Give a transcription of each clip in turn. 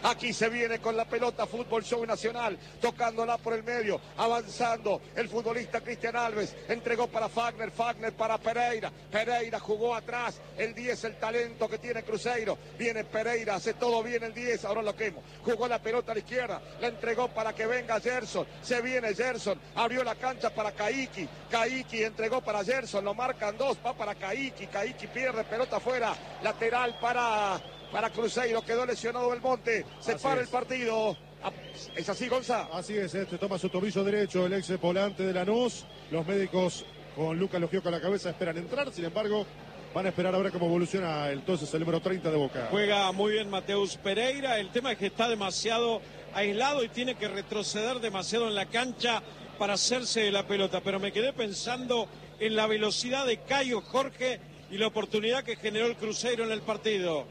Aquí se viene con la pelota Fútbol Show Nacional, tocándola por el medio, avanzando el futbolista Cristian Alves, entregó para Fagner, Fagner para Pereira, Pereira jugó atrás, el 10, el talento que tiene Cruzeiro, viene Pereira, hace todo bien el 10, ahora lo quemo, jugó la pelota a la izquierda, la entregó para que venga Gerson, se viene Gerson, abrió la cancha para Caíqui, Caíqui entregó para Gerson, lo marcan dos, va para Caíqui, Caíqui pierde, pelota afuera, lateral para Cruzeiro, quedó lesionado Belmonte, se para el partido. ¿Es así, Gonza? Así es, toma su tobillo derecho el ex volante de Lanús. Los médicos con Lucas Logioco a la cabeza esperan entrar, sin embargo, van a esperar a ver cómo evoluciona entonces el número 30 de Boca. Juega muy bien Mateus Pereira, el tema es que está demasiado aislado y tiene que retroceder demasiado en la cancha para hacerse de la pelota, pero me quedé pensando en la velocidad de Caio Jorge y la oportunidad que generó el Cruzeiro en el partido.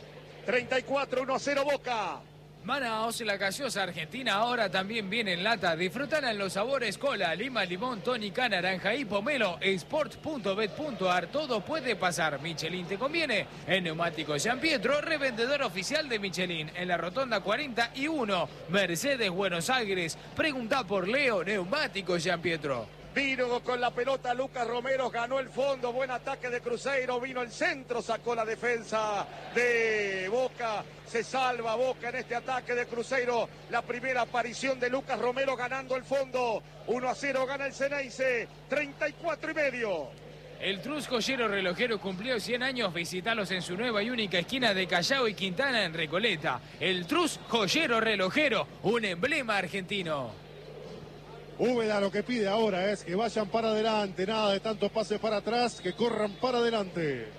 34, 1-0 Boca. Manaos, la gaseosa argentina ahora también viene en lata. Disfrútala en los sabores cola, lima, limón, tónica, naranja y pomelo. Sport.bet.ar, todo puede pasar. Michelin te conviene. En Neumáticos San Pietro, revendedor oficial de Michelin. En la Rotonda 41, Mercedes, Buenos Aires. Pregunta por Leo, Neumáticos San Pietro. Vino con la pelota Lucas Romero, ganó el fondo, buen ataque de Cruzeiro, vino el centro, sacó la defensa de Boca, se salva Boca en este ataque de Cruzeiro, la primera aparición de Lucas Romero ganando el fondo, 1-0 gana el Ceneice, 34 y medio. El Trus Joyero Relojero cumplió 100 años, visitalos en su nueva y única esquina de Callao y Quintana en Recoleta. El Trus Joyero Relojero, un emblema argentino. Úbeda lo que pide ahora es que vayan para adelante, nada de tanto pase para atrás, que corran para adelante.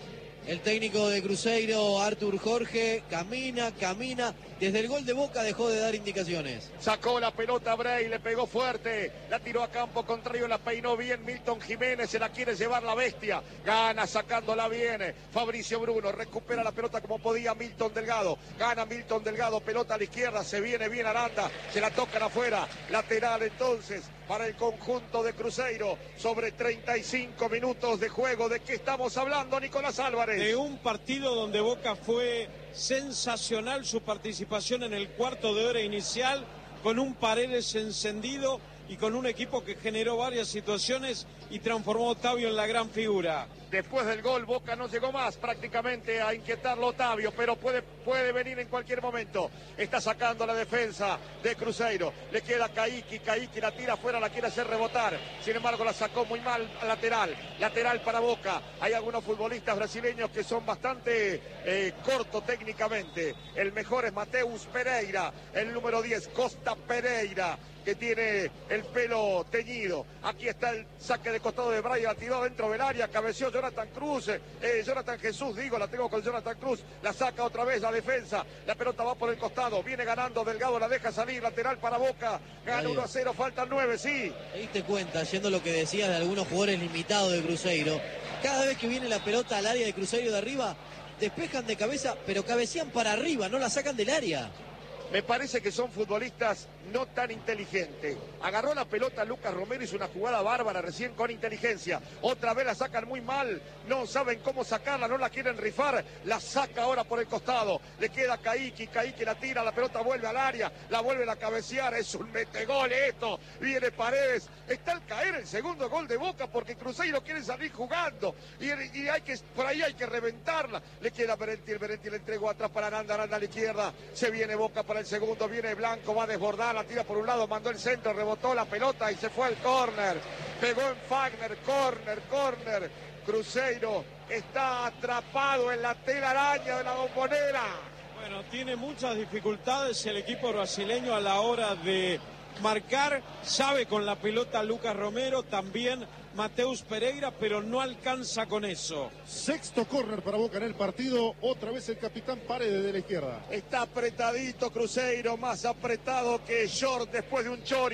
El técnico de Cruzeiro, Artur Jorge, camina, desde el gol de Boca dejó de dar indicaciones. Sacó la pelota Bray, le pegó fuerte, la tiró a campo contrario, la peinó bien Milton Jiménez, se la quiere llevar la bestia, gana sacándola bien, Fabricio Bruno, recupera la pelota como podía Milton Delgado, gana Milton Delgado, pelota a la izquierda, se viene bien Aranda, se la tocan afuera, lateral entonces para el conjunto de Cruzeiro, sobre 35 minutos de juego. ¿De qué estamos hablando, Nicolás Álvarez? De un partido donde Boca fue sensacional su participación en el cuarto de hora inicial, con un Paredes encendido y con un equipo que generó varias situaciones y transformó a Otavio en la gran figura. Después del gol, Boca no llegó más prácticamente a inquietarlo Otavio, pero puede venir en cualquier momento. Está sacando la defensa de Cruzeiro. Le queda Caíqui, Caíqui la tira afuera, la quiere hacer rebotar. Sin embargo, la sacó muy mal lateral. Lateral para Boca. Hay algunos futbolistas brasileños que son bastante cortos técnicamente. El mejor es Mateus Pereira, el número 10, Costa Pereira, que tiene el pelo teñido. Aquí está el saque de costado de Brian, la tiró dentro del área, cabeció Jonathan Cruz, Jonathan Jesús, la tengo con Jonathan Cruz, la saca otra vez la defensa, la pelota va por el costado, viene ganando Delgado, la deja salir, lateral para Boca, gana 1-0, faltan 9, sí. ¿Te diste cuenta, yendo lo que decías de algunos jugadores limitados de Cruzeiro? Cada vez que viene la pelota al área de Cruzeiro de arriba, despejan de cabeza, pero cabecean para arriba, no la sacan del área. Me parece que son futbolistas no tan inteligentes. Agarró la pelota Lucas Romero, hizo una jugada bárbara recién con inteligencia. Otra vez la sacan muy mal, no saben cómo sacarla, no la quieren rifar. La saca ahora por el costado. Le queda Caíqui, Caíqui la tira, la pelota vuelve al área, la vuelve a cabecear. Es un metegol esto. Viene Paredes. Está al caer el segundo gol de Boca porque Cruzeiro quiere salir jugando. Y por ahí hay que reventarla. Le queda Berentiel, le entregó atrás para Aranda a la izquierda. Se viene Boca para el segundo, viene Blanco, va a desbordar, la tira por un lado, mandó el centro, rebotó la pelota y se fue al córner, pegó en Fagner, córner, Cruzeiro está atrapado en la telaraña de la Bombonera. Bueno, tiene muchas dificultades el equipo brasileño a la hora de marcar, sabe con la pelota Lucas Romero, también Mateus Pereira, pero no alcanza con eso. Sexto córner para Boca en el partido, otra vez el capitán Paredes de la izquierda. Está apretadito Cruzeiro, más apretado que Short después de un chori.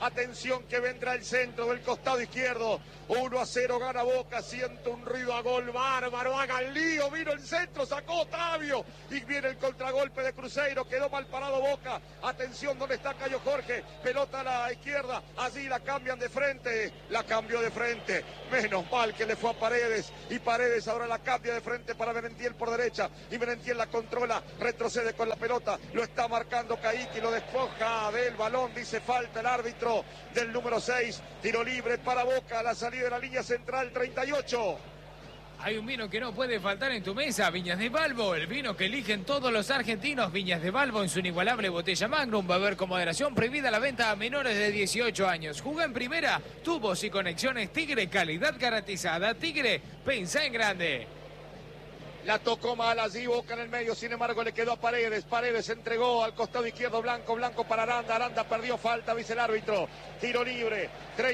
Atención que vendrá el centro del costado izquierdo. 1-0 gana Boca. Siento un ruido a gol bárbaro. Haga el lío. Vino el centro. Sacó Otavio. Y viene el contragolpe de Cruzeiro. Quedó mal parado Boca. Atención donde está Cayo Jorge. Pelota a la izquierda. Allí la cambian de frente. La cambió de frente. Menos mal que le fue a Paredes. Y Paredes ahora la cambia de frente para Merentiel por derecha. Y Merentiel la controla. Retrocede con la pelota. Lo está marcando Caíque. Lo despoja del balón. Dice falta el árbitro del número 6. Tiro libre para Boca. A la salida de la línea central 38. Hay un vino que no puede faltar en tu mesa, Viñas de Balbo, el vino que eligen todos los argentinos. Viñas de Balbo en su inigualable botella Magnum, beber con moderación, prohibida la venta a menores de 18 años. Jugá en primera, tubos y conexiones Tigre, calidad garantizada. Tigre, pensá en grande. La tocó mal allí, Boca en el medio, sin embargo le quedó a Paredes. Paredes entregó al costado izquierdo, Blanco para Aranda. Aranda perdió falta, dice el árbitro. Tiro libre,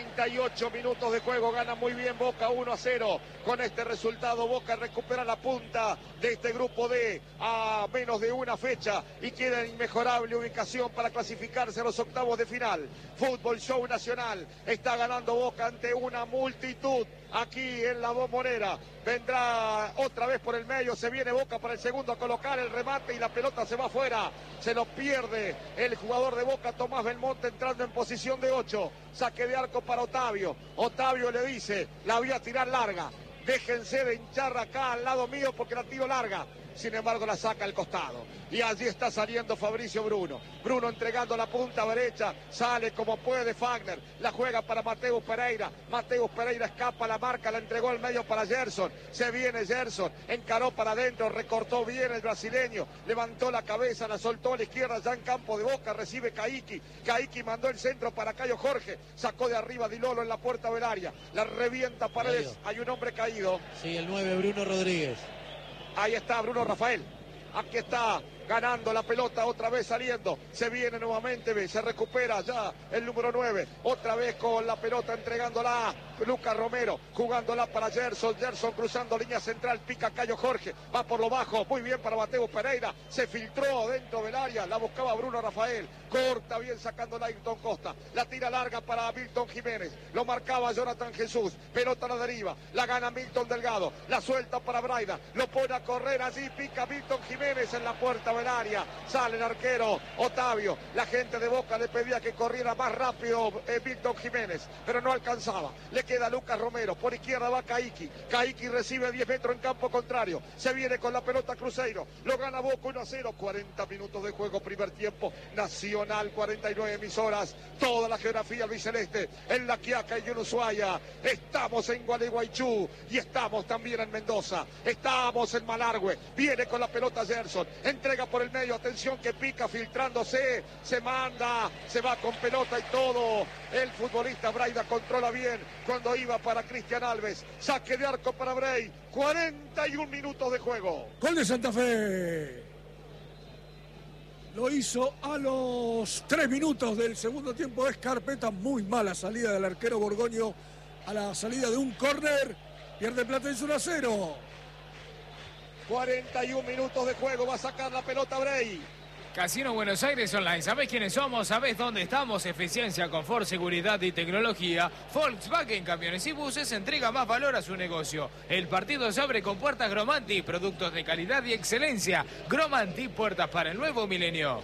38 minutos de juego, gana muy bien Boca 1-0. Con este resultado Boca recupera la punta de este grupo D a menos de una fecha y queda en inmejorable ubicación para clasificarse a los octavos de final. Fútbol Show Nacional, está ganando Boca ante una multitud aquí en la Bombonera. Vendrá otra vez por el medio, se viene Boca para el segundo a colocar el remate y la pelota se va afuera. Se lo pierde el jugador de Boca, Tomás Belmonte, entrando en posición de 8. Saque de arco para Otavio. Otavio le dice, la voy a tirar larga. Déjense de hinchar acá al lado mío porque la tiro larga. Sin embargo la saca al costado. Y allí está saliendo Fabricio Bruno. Bruno entregando la punta derecha. Sale como puede Fagner. La juega para Mateus Pereira. Mateus Pereira escapa, la marca, la entregó al medio para Gerson. Se viene Gerson. Encaró para adentro. Recortó bien el brasileño. Levantó la cabeza, la soltó a la izquierda ya en campo de Boca. Recibe Caíque. Caíque mandó el centro para Cayo Jorge. Sacó de arriba Di Lolo en la puerta del área. La revienta Paredes. Hay un hombre caído. Sí, el 9, Bruno Rodríguez. Ahí está Bruno Rafael. Aquí está ganando la pelota, otra vez saliendo. Se viene nuevamente, se recupera ya el número 9. Otra vez con la pelota entregándola Lucas Romero, jugándola para Gerson. Gerson cruzando línea central, pica Cayo Jorge. Va por lo bajo, muy bien para Mateus Pereira. Se filtró dentro del área, la buscaba Bruno Rafael. Corta bien sacándola Ayrton Costa. La tira larga para Milton Jiménez. Lo marcaba Jonathan Jesús. Pelota a la deriva. La gana Milton Delgado. La suelta para Braida. Lo pone a correr allí. Pica Milton Jiménez en la puerta del área. Sale el arquero Otavio. La gente de Boca le pedía que corriera más rápido Milton Jiménez. Pero no alcanzaba. Le queda Lucas Romero. Por izquierda va Caíque. Caíque recibe 10 metros en campo contrario. Se viene con la pelota Cruzeiro. Lo gana Boca 1-0. 40 minutos de juego. Primer tiempo. Nacional 49 emisoras. Toda la geografía albiceleste. En La Quiaca y en Ushuaia. Estamos en Gualeguaychú. Y estamos también en Mendoza. Estamos en Malargüe. Viene con la pelota Gerson. Entrega por el medio. Atención que pica filtrándose. Se manda. Se va con pelota y todo. El futbolista Braida controla bien cuando iba para Cristian Alves. Saque de arco para Bray. 41 minutos de juego. Gol de Santa Fe. Lo hizo a los 3 minutos del segundo tiempo. Es Carpeta. Muy mala salida del arquero Borgoño a la salida de un córner. Pierde Platense 1-0. 41 minutos de juego. Va a sacar la pelota Bray. Casino Buenos Aires Online. ¿Sabés quiénes somos? ¿Sabés dónde estamos? Eficiencia, confort, seguridad y tecnología. Volkswagen Camiones y Buses entrega más valor a su negocio. El partido se abre con puertas Gromanti, productos de calidad y excelencia. Gromanti, puertas para el nuevo milenio.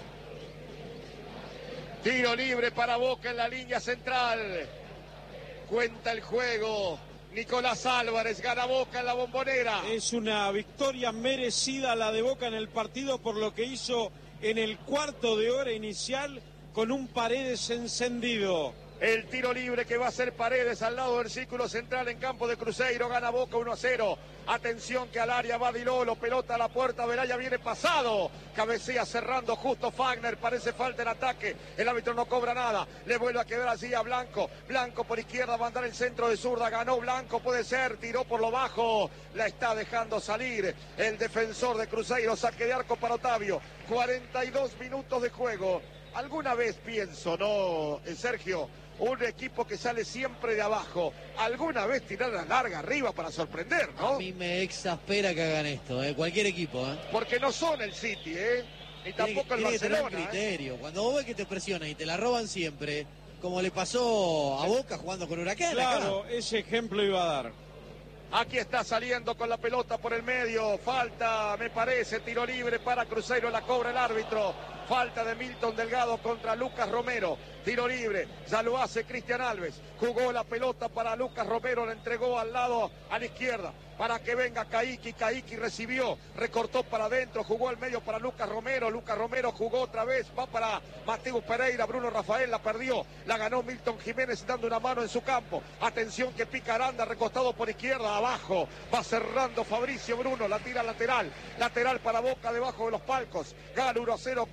Tiro libre para Boca en la línea central. Cuenta el juego. Nicolás Álvarez gana Boca en la Bombonera. Es una victoria merecida la de Boca en el partido por lo que hizo en el cuarto de hora inicial con un Paredes encendido. El tiro libre que va a ser Paredes al lado del círculo central en campo de Cruzeiro. Gana Boca 1-0. Atención que al área va Di Lolo. Pelota a la puerta. Velaya viene pasado. Cabecea cerrando justo Fagner. Parece falta el ataque. El árbitro no cobra nada. Le vuelve a quedar así a Blanco. Blanco por izquierda. Va a andar el centro de zurda. Ganó Blanco. Puede ser. Tiró por lo bajo. La está dejando salir el defensor de Cruzeiro. Saque de arco para Otavio. 42 minutos de juego. Alguna vez pienso, ¿no, Sergio? Un equipo que sale siempre de abajo. Alguna vez tirar la larga arriba para sorprender, ¿no? A mí me exaspera que hagan esto, cualquier equipo. Porque no son el City, ni tampoco el Barcelona. Tiene que tener criterio. Cuando vos ves que te presionan y te la roban siempre, como le pasó a Boca jugando con Huracán. Claro, acá. ese ejemplo iba a dar. Aquí está saliendo con la pelota por el medio. Falta, me parece, tiro libre para Cruzeiro. La cobra el árbitro. Falta de Milton Delgado contra Lucas Romero. Tiro libre, ya lo hace Cristian Alves. Jugó la pelota para Lucas Romero, la entregó al lado, a la izquierda, para que venga Caíqui. Caíqui recibió, recortó para adentro, jugó al medio para Lucas Romero. Lucas Romero jugó otra vez, va para Mateus Pereira. Bruno Rafael la perdió, la ganó Milton Jiménez dando una mano en su campo. Atención que pica Aranda, recostado por izquierda, abajo. Va cerrando Fabricio Bruno, la tira lateral. Lateral para Boca debajo de los palcos. Gana 1-0,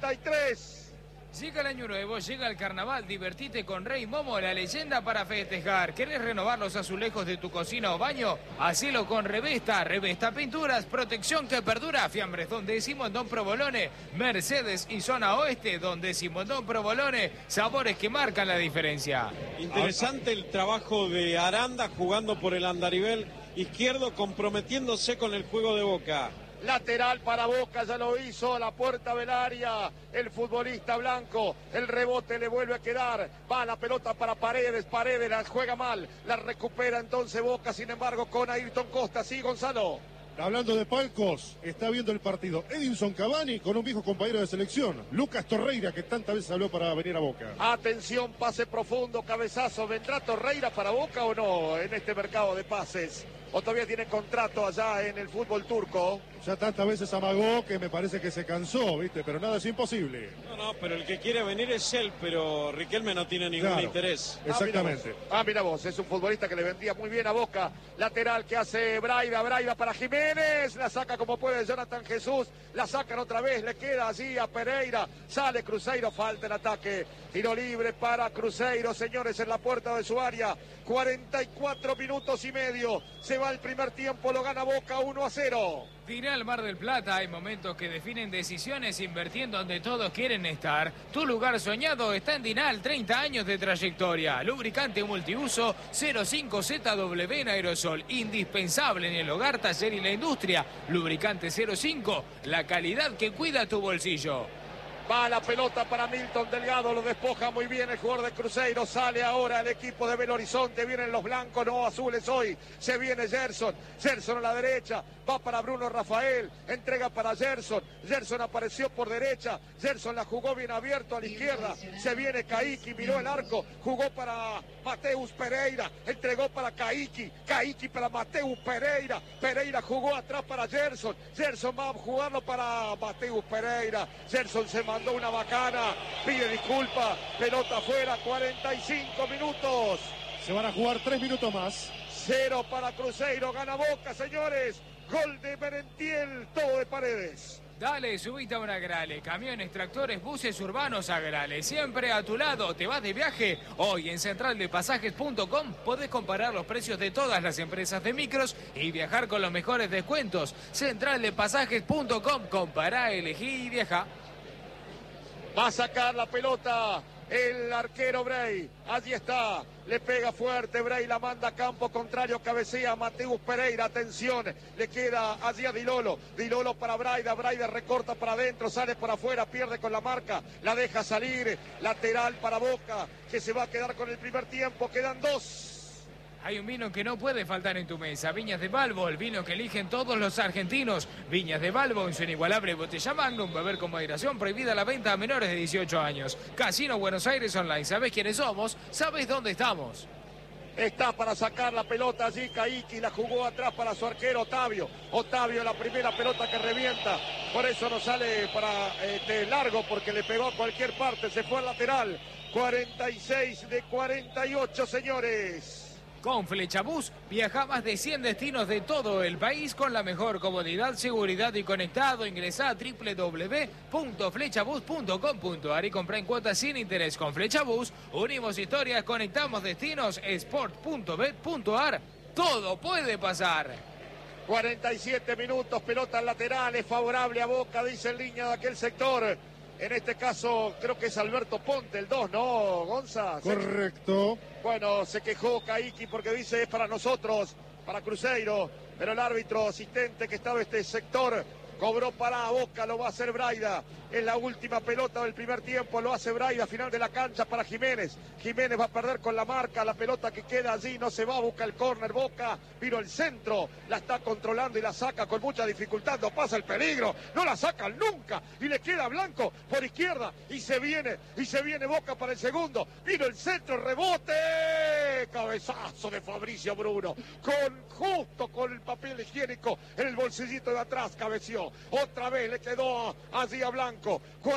43. Llega el año nuevo, llega el carnaval, divertite con Rey Momo, la leyenda para festejar. ¿Querés renovar los azulejos de tu cocina o baño? Hacelo con Revesta, Revesta Pinturas, protección que perdura. Fiambres donde Simondón Provolone, Mercedes y Zona Oeste donde Simondón Provolone, sabores que marcan la diferencia. Interesante el trabajo de Aranda jugando por el andarivel izquierdo, comprometiéndose con el juego de Boca. Lateral para Boca, ya lo hizo a la puerta del área el futbolista blanco. El rebote le vuelve a quedar. Va la pelota para Paredes. Paredes la juega mal. La recupera entonces Boca, sin embargo, con Ayrton Costa. Sí, Gonzalo. Hablando de palcos, está viendo el partido Edinson Cavani con un viejo compañero de selección, Lucas Torreira, que tantas veces habló para venir a Boca. Atención, pase profundo, cabezazo. ¿Vendrá Torreira para Boca o no en este mercado de pases? ¿O todavía tiene contrato allá en el fútbol turco? Ya tantas veces amagó que me parece que se cansó, ¿viste? Pero nada es imposible. No, pero el que quiere venir es él, pero Riquelme no tiene ningún interés. Exactamente. Mira vos, es un futbolista que le vendría muy bien a Boca. Lateral que hace Braida para Jiménez, la saca como puede Jonathan Jesús, la sacan otra vez, le queda allí a Pereira, sale Cruzeiro, falta el ataque, tiro libre para Cruzeiro, señores, en la puerta de su área, 44 minutos y medio, se va el primer tiempo, lo gana Boca 1-0. Final Mar del Plata, hay momentos que definen decisiones invirtiendo donde todos quieren estar. Tu lugar soñado está en Dinal, 30 años de trayectoria. Lubricante multiuso 05ZW en aerosol, indispensable en el hogar, taller y la industria. Lubricante 05, la calidad que cuida tu bolsillo. Va la pelota para Milton Delgado, lo despoja muy bien el jugador de Cruzeiro, sale ahora el equipo de Belo Horizonte, vienen los blancos, no azules hoy, se viene Gerson a la derecha, va para Bruno Rafael, entrega para Gerson apareció por derecha, Gerson la jugó bien abierto a la izquierda, se viene Caíqui, miró el arco, jugó para Mateus Pereira, entregó para Caíqui para Mateus Pereira, Pereira jugó atrás para Gerson va a jugarlo para Mateus Pereira, Gerson se mandó una bacana, pide disculpas, pelota afuera, 45 minutos. Se van a jugar 3 minutos más. 0 para Cruzeiro, gana Boca, señores. Gol de Merentiel, todo de Paredes. Dale, subite a un Agrale, camiones, tractores, buses urbanos Agrale, siempre a tu lado. ¿Te vas de viaje? Hoy en centraldepasajes.com podés comparar los precios de todas las empresas de micros y viajar con los mejores descuentos. Centraldepasajes.com, compará, elegí y viaja. Va a sacar la pelota el arquero Bray. Allí está. Le pega fuerte Bray, la manda a campo contrario, cabecea Mateus Pereira. Atención, le queda allí a Dilolo. Dilolo para Braida. Braida recorta para adentro, sale por afuera, pierde con la marca. La deja salir. Lateral para Boca, que se va a quedar con el primer tiempo. Quedan 2. Hay un vino que no puede faltar en tu mesa. Viñas de Balbo, el vino que eligen todos los argentinos. Viñas de Balbo en su inigualable botella Magnum. Beber con moderación, prohibida la venta a menores de 18 años. Casino Buenos Aires Online. ¿Sabés quiénes somos? ¿Sabés dónde estamos? Está para sacar la pelota allí Caíqui, la jugó atrás para su arquero Otavio. Otavio, la primera pelota que revienta. Por eso no sale para de largo, porque le pegó a cualquier parte. Se fue al lateral. 46 de 48, señores. Con Flechabús viaja a más de 100 destinos de todo el país con la mejor comodidad, seguridad y conectado. Ingresá a www.flechabus.com.ar y comprá en cuotas sin interés. Con Flechabús unimos historias, conectamos destinos. Sport.bet.ar. Todo puede pasar. 47 minutos, pelotas laterales, favorable a Boca, dice en línea de aquel sector. En este caso creo que es Alberto Ponte, el 2, ¿no, Gonza? Correcto. Bueno, se quejó Caíqui porque dice es para nosotros, para Cruzeiro, pero el árbitro asistente que estaba en este sector Cobró para Boca, lo va a hacer Braida. Es la última pelota del primer tiempo, lo hace Braida, final de la cancha para Jiménez. Jiménez va a perder con la marca, la pelota que queda allí, no se va, busca el córner, Boca, vino el centro, la está controlando y la saca con mucha dificultad, no pasa el peligro, no la sacan nunca, y le queda Blanco por izquierda, y se viene Boca para el segundo, vino el centro, rebote, cabezazo de Fabricio Bruno, justo con el papel higiénico en el bolsillito de atrás, cabeció, otra vez le quedó allí a Blanco.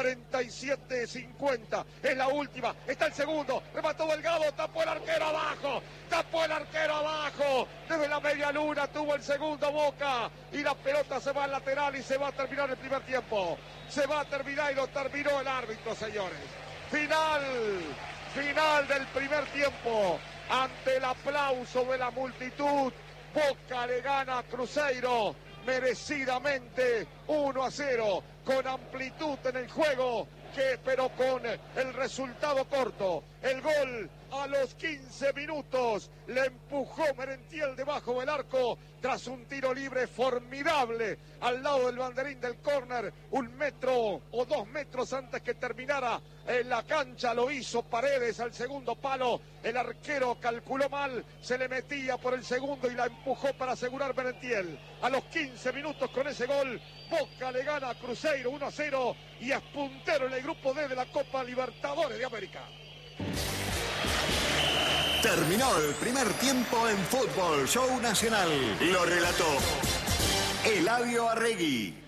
47-50, es la última, está el segundo, remató Delgado, tapó el arquero abajo, desde la media luna tuvo el segundo Boca, y la pelota se va al lateral y se va a terminar el primer tiempo, se va a terminar y lo terminó el árbitro, señores. Final del primer tiempo, ante el aplauso de la multitud, Boca le gana a Cruzeiro merecidamente 1-0, con amplitud en el juego, pero con el resultado corto. El gol a los 15 minutos le empujó Merentiel debajo del arco tras un tiro libre formidable al lado del banderín del córner, 1 metro o 2 metros antes que terminara en la cancha, lo hizo Paredes al segundo palo, el arquero calculó mal, se le metía por el segundo y la empujó para asegurar Merentiel. A los 15 minutos con ese gol, Boca le gana a Cruzeiro 1-0 y es puntero en el grupo D de la Copa Libertadores de América. Terminó el primer tiempo en Fútbol Show Nacional. Lo relató Eladio Arregui.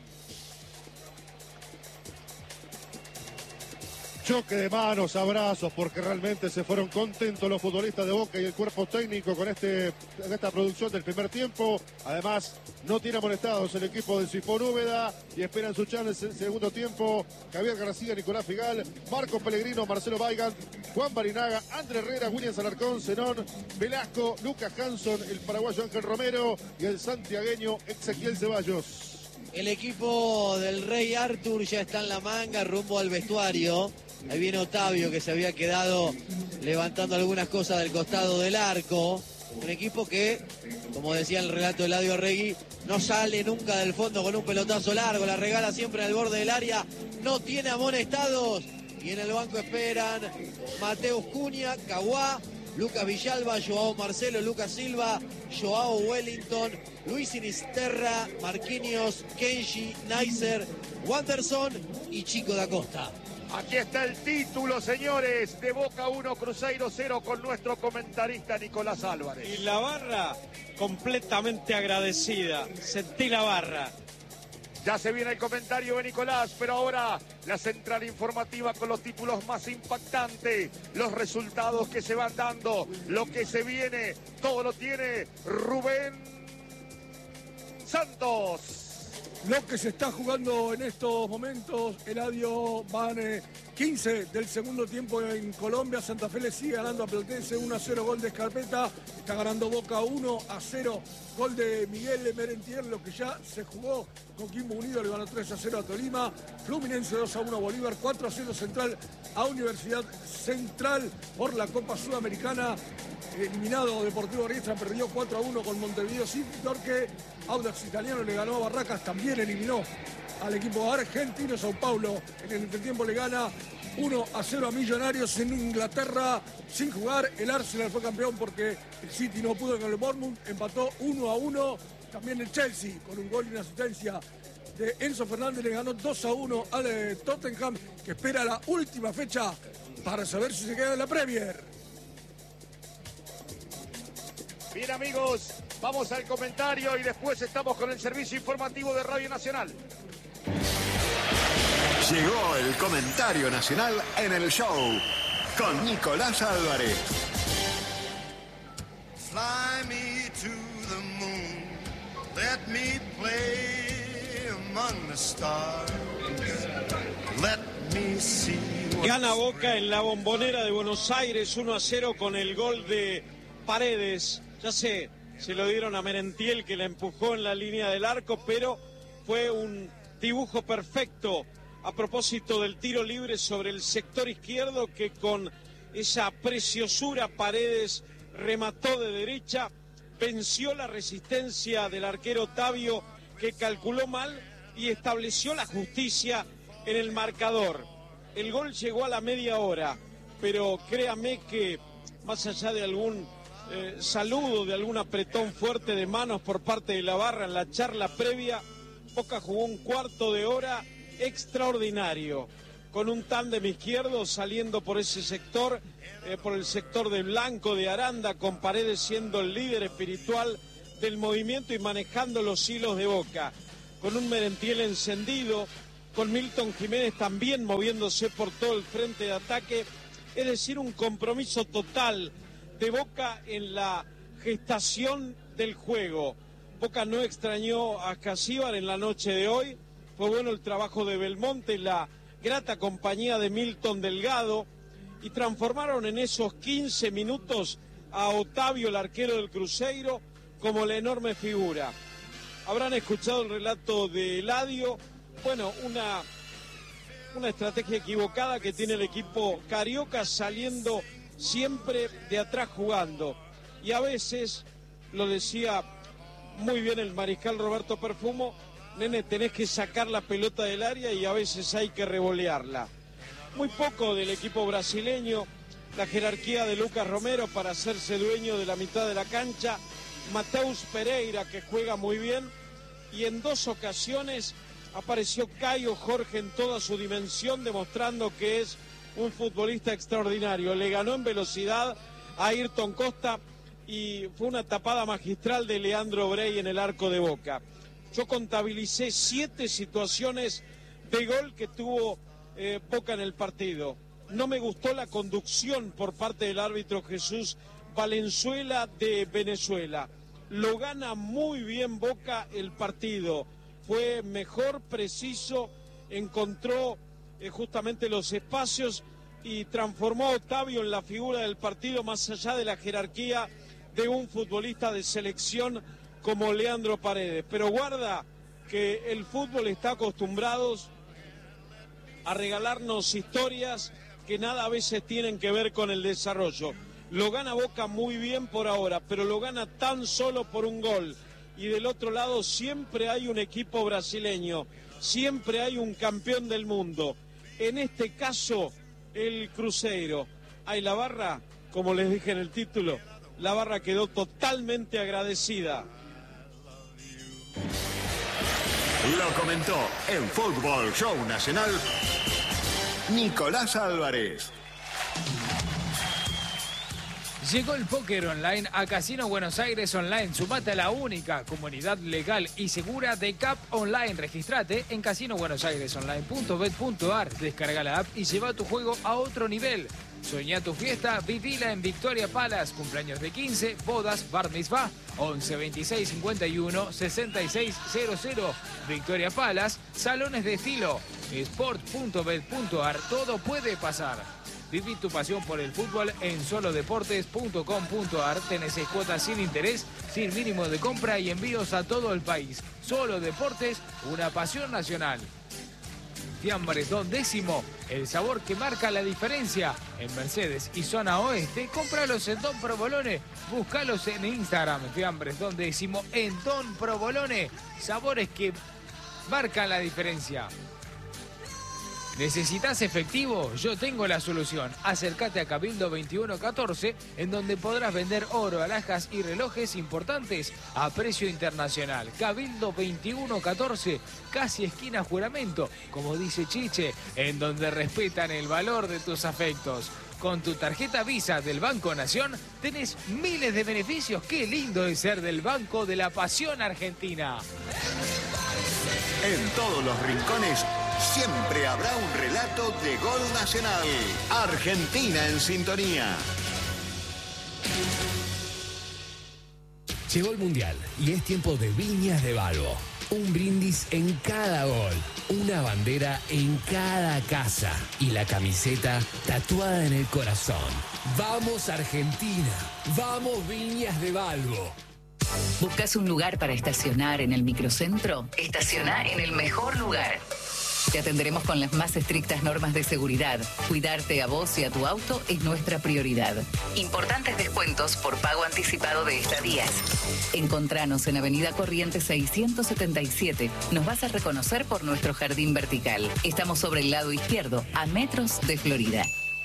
Choque de manos, abrazos, porque realmente se fueron contentos los futbolistas de Boca y el cuerpo técnico con esta producción del primer tiempo. Además, no tiene amonestados el equipo de Sifón Úbeda y esperan su chance en el segundo tiempo. Javier García, Nicolás Figal, Marco Pellegrino, Marcelo Weigand, Juan Barinaga, André Herrera, William Alarcón, Zenón, Velasco, Lucas Hanson, el paraguayo Ángel Romero y el santiagueño Ezequiel Ceballos. El equipo del Rey Artur ya está en la manga, rumbo al vestuario. Ahí viene Otavio, que se había quedado levantando algunas cosas del costado del arco. Un equipo que, como decía el relato de Eladio Arregui, no sale nunca del fondo con un pelotazo largo, la regala siempre en el borde del área, no tiene amonestados. Y en el banco esperan Mateus Cunha, Caguá, Lucas Villalba, Joao Marcelo, Lucas Silva, Joao Wellington, Luis Sinisterra, Marquinhos, Kenji, Neisser, Wanderson y Chico da Costa. Aquí está el título, señores, de Boca 1, Cruzeiro 0, con nuestro comentarista Nicolás Álvarez. Y la barra completamente agradecida. Sentí la barra. Ya se viene el comentario de Nicolás, pero ahora la central informativa con los títulos más impactantes, los resultados que se van dando, lo que se viene, todo lo tiene Rubén Santos. Lo que se está jugando en estos momentos, Eladio, van 15 del segundo tiempo en Colombia. Santa Fe le sigue ganando a Platense 1-0, gol de Scarpetta. Está ganando Boca 1-0, gol de Miguel Merentiel. Lo que ya se jugó con Quimbo Unido, le ganó 3-0 a Tolima. Fluminense 2-1 a Bolívar, 4-0 Central a Universidad Central por la Copa Sudamericana. Eliminado Deportivo Riestra, perdió 4-1 con Montevideo City. Torque, Audax Italiano le ganó a Barracas, también eliminó al equipo argentino. Sao Paulo en el entretiempo le gana 1-0 a Millonarios en Inglaterra sin jugar. El Arsenal fue campeón porque el City no pudo con el Bournemouth, empató 1-1. También el Chelsea con un gol y una asistencia de Enzo Fernández le ganó 2-1 al Tottenham, que espera la última fecha para saber si se queda en la Premier. Bien, amigos, vamos al comentario y después estamos con el servicio informativo de Radio Nacional. Llegó el comentario nacional en el show con Nicolás Álvarez. Fly me to the moon, let me play among the stars, let me see. Gana Boca en la Bombonera de Buenos Aires 1-0 con el gol de Paredes. Ya sé, se lo dieron a Merentiel, que la empujó en la línea del arco, pero fue un dibujo perfecto a propósito del tiro libre sobre el sector izquierdo, que con esa preciosura Paredes remató de derecha, venció la resistencia del arquero Otavio, que calculó mal y estableció la justicia en el marcador. El gol llegó a la media hora, pero créame que más allá de algún saludo, de algún apretón fuerte de manos por parte de la barra en la charla previa, Boca jugó un cuarto de hora extraordinario, con un tándem izquierdo saliendo por ese sector, por el sector de Blanco, de Aranda, con Paredes siendo el líder espiritual del movimiento y manejando los hilos de Boca, con un Merentiel encendido, con Milton Jiménez también moviéndose por todo el frente de ataque, es decir, un compromiso total de Boca en la gestación del juego. Boca no extrañó a Casíbar en la noche de hoy, fue bueno el trabajo de Belmonte, la grata compañía de Milton Delgado, y transformaron en esos 15 minutos a Otavio, el arquero del Cruzeiro, como la enorme figura. Habrán escuchado el relato de Eladio, bueno, una estrategia equivocada que tiene el equipo carioca, saliendo siempre de atrás jugando, y a veces, lo decía muy bien el mariscal Roberto Perfumo, nene, tenés que sacar la pelota del área y a veces hay que revolearla. Muy poco del equipo brasileño, la jerarquía de Lucas Romero para hacerse dueño de la mitad de la cancha, Mateus Pereira, que juega muy bien, y en 2 ocasiones apareció Caio Jorge en toda su dimensión, demostrando que es un futbolista extraordinario. Le ganó en velocidad a Ayrton Costa y fue una tapada magistral de Leandro Brey en el arco de Boca. Yo contabilicé 7 situaciones de gol que tuvo Boca en el partido. No me gustó la conducción por parte del árbitro Jesús Valenzuela de Venezuela. Lo gana muy bien Boca el partido. Fue mejor, preciso, encontró justamente los espacios y transformó a Otavio en la figura del partido, más allá de la jerarquía de un futbolista de selección como Leandro Paredes. Pero guarda que el fútbol está acostumbrado a regalarnos historias que nada a veces tienen que ver con el desarrollo. Lo gana Boca muy bien por ahora, pero lo gana tan solo por un gol. Y del otro lado siempre hay un equipo brasileño, siempre hay un campeón del mundo. En este caso, el Cruzeiro. Ay, la barra, como les dije en el título, la barra quedó totalmente agradecida. Lo comentó en Fútbol Show Nacional Nicolás Álvarez. Llegó el póker online a Casino Buenos Aires Online. Sumate a la única comunidad legal y segura de CAP Online. Registrate en casinobuenosairesonline.bet.ar. Descarga la app y lleva tu juego a otro nivel. Soñá tu fiesta, vivila en Victoria Palace. Cumpleaños de 15, bodas, bar mitzvah. 11 26 51 66 00. Victoria Palace, salones de estilo. Sport.bet.ar. Todo puede pasar. Viví tu pasión por el fútbol en solodeportes.com.ar. Tenés cuotas sin interés, sin mínimo de compra y envíos a todo el país. Solo Deportes, una pasión nacional. Fiambres Don Décimo, el sabor que marca la diferencia. En Mercedes y zona oeste, cómpralos en Don Provolone. Búscalos en Instagram. Fiambres Don Décimo en Don Provolone. Sabores que marcan la diferencia. ¿Necesitas efectivo? Yo tengo la solución. Acércate a Cabildo 2114, en donde podrás vender oro, alhajas y relojes importantes a precio internacional. Cabildo 2114, casi esquina Juramento, como dice Chiche, en donde respetan el valor de tus afectos. Con tu tarjeta Visa del Banco Nación tenés miles de beneficios. ¡Qué lindo es ser del Banco de la Pasión Argentina! En todos los rincones siempre habrá un relato de gol nacional. Argentina en sintonía. Llegó el Mundial y es tiempo de Viñas de Balbo. Un brindis en cada gol, una bandera en cada casa y la camiseta tatuada en el corazón. ¡Vamos Argentina! ¡Vamos Viñas de Balbo! ¿Buscas un lugar para estacionar en el microcentro? Estaciona en el mejor lugar. Te atenderemos con las más estrictas normas de seguridad. Cuidarte a vos y a tu auto es nuestra prioridad. Importantes descuentos por pago anticipado de estadías. Encontranos en Avenida Corrientes 677. Nos vas a reconocer por nuestro jardín vertical. Estamos sobre el lado izquierdo, a metros de Florida.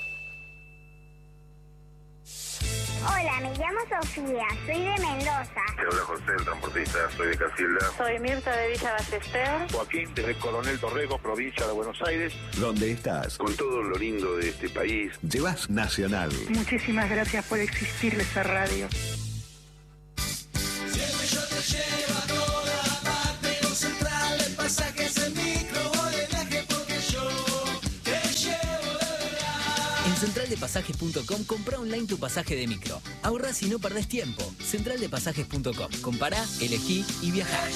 Hola, me llamo Sofía, soy de Mendoza. Te habla José, el transportista, soy de Casilda. Soy Mirta de Villa Ballester. Joaquín, desde Coronel Torrego, provincia de Buenos Aires. ¿Dónde estás? Con todo lo lindo de este país. Llevas Nacional. Muchísimas gracias por existir esa radio. Siempre yo te llevo a toda parte, con Central de Pasajes en micro, voy de viaje porque yo te llevo de verdad. En centraldepasajes.com compra online tu pasaje de micro. Ahorrás y no perdés tiempo. Centraldepasajes.com. Compará, elegí y viajá.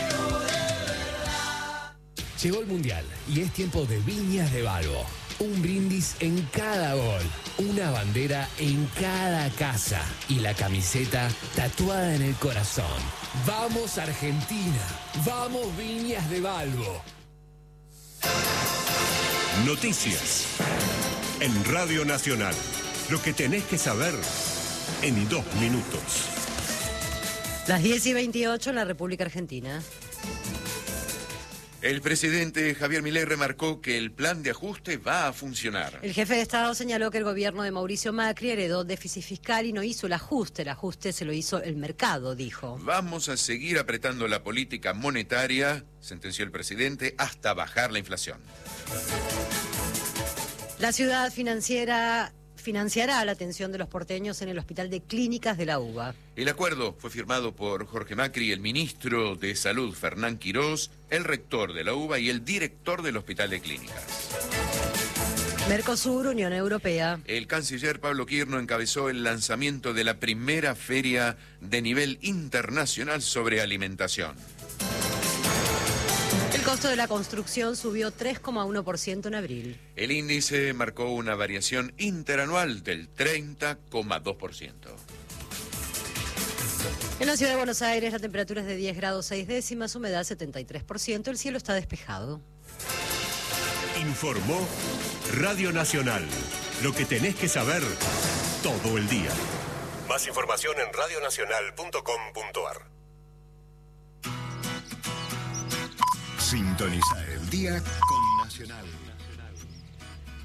Llegó el Mundial y es tiempo de Viñas de Balbo. Un brindis en cada gol, una bandera en cada casa y la camiseta tatuada en el corazón. ¡Vamos Argentina! ¡Vamos Viñas de Balbo! Noticias en Radio Nacional. Lo que tenés que saber en 2 minutos. Las 10:28 en la República Argentina. El presidente Javier Milei remarcó que el plan de ajuste va a funcionar. El jefe de Estado señaló que el gobierno de Mauricio Macri heredó déficit fiscal y no hizo el ajuste se lo hizo el mercado, dijo. Vamos a seguir apretando la política monetaria, sentenció el presidente, hasta bajar la inflación. La ciudad financiará la atención de los porteños en el Hospital de Clínicas de la UBA. El acuerdo fue firmado por Jorge Macri, el ministro de Salud Fernán Quirós, el rector de la UBA y el director del Hospital de Clínicas. Mercosur, Unión Europea. El canciller Pablo Quirno encabezó el lanzamiento de la primera feria de nivel internacional sobre alimentación. El costo de la construcción subió 3,1% en abril. El índice marcó una variación interanual del 30,2%. En la ciudad de Buenos Aires la temperatura es de 10 grados 6 décimas, humedad 73%, el cielo está despejado. Informó Radio Nacional. Lo que tenés que saber todo el día. Más información en radionacional.com.ar. Sintoniza el día con Nacional.